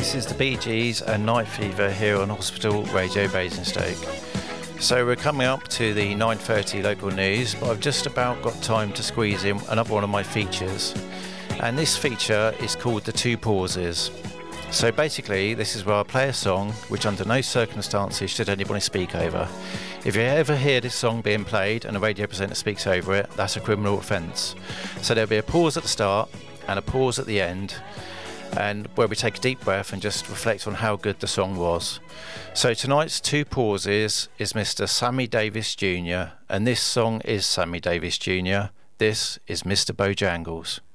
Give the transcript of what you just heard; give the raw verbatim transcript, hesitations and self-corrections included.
This is the Bee Gees and Night Fever here on Hospital Radio Basingstoke. So we're coming up to the nine thirty local news, but I've just about got time to squeeze in another one of my features. And this feature is called The Two Pauses. So basically, this is where I play a song which under no circumstances should anybody speak over. If you ever hear this song being played and a radio presenter speaks over it, that's a criminal offence. So there'll be a pause at the start and a pause at the end, and where we take a deep breath and just reflect on how good the song was. So tonight's Two Pauses is Mister Sammy Davis Junior, and this song is Sammy Davis Junior This is Mister Bojangles.